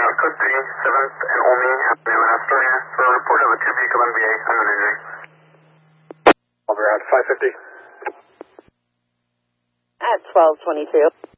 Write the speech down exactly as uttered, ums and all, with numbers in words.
code three, seventh and Olney, Alabama, Astoria, for a report of a two vehicle M V A unknown injury. Over at five fifty. At twelve twenty-two.